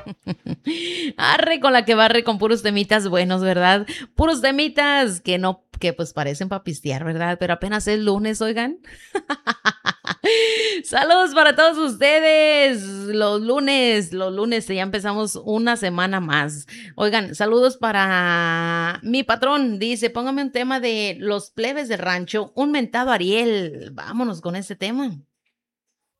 Arre con la que barre con puros temitas buenos, ¿verdad? Puros temitas que no, que pues parecen para pistear, ¿verdad? Pero apenas es lunes, oigan. Saludos para todos ustedes. Los lunes ya empezamos una semana más. Oigan, saludos para mi patrón. Dice, póngame un tema de los plebes del rancho, un mentado Ariel. Vámonos con ese tema.